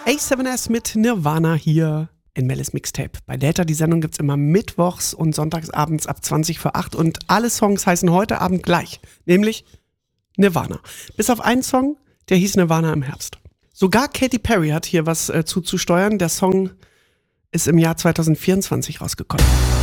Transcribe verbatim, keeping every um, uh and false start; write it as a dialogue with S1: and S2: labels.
S1: A sieben S mit Nirvana hier in Mellis Mixtape. Bei Delta, die Sendung gibt's immer mittwochs und sonntagsabends ab zwanzig vor acht und alle Songs heißen heute Abend gleich, nämlich Nirvana. Bis auf einen Song, der hieß Nirvana im Herbst. Sogar Katy Perry hat hier was äh, zuzusteuern. Der Song ist im Jahr zwanzig vierundzwanzig rausgekommen.